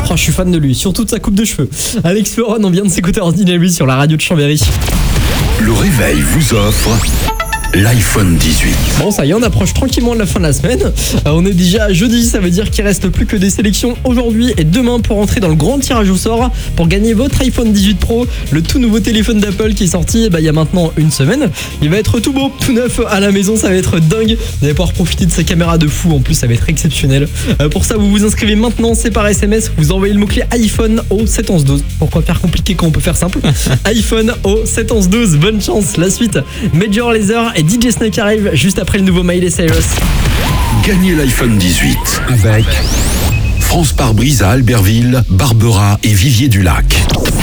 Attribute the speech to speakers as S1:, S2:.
S1: Oh, je suis fan de lui, surtout de sa coupe de cheveux. Alex Ferron, on vient de s'écouter Ordinary sur la radio de Chambéry.
S2: Le réveil vous offre l'iPhone 18.
S1: Bon, ça y est, on approche tranquillement de la fin de la semaine. On est déjà jeudi, ça veut dire qu'il reste plus que des sélections aujourd'hui et demain pour entrer dans le grand tirage au sort pour gagner votre iPhone 18 Pro, le tout nouveau téléphone d'Apple qui est sorti il y a maintenant une semaine. Il va être tout beau, tout neuf à la maison, ça va être dingue. Vous allez pouvoir profiter de sa caméra de fou, en plus ça va être exceptionnel. Pour ça, vous vous inscrivez maintenant, c'est par SMS, vous envoyez le mot-clé iPhone au 71112. Pourquoi faire compliqué quand on peut faire simple? iPhone au 71112, bonne chance. La suite, Major Lazer et DJ Snake arrive juste après le nouveau Miley Cyrus.
S2: Gagnez l'iPhone 18 avec France Pare-Brise à Albertville, Barbera et Vivier-du-Lac.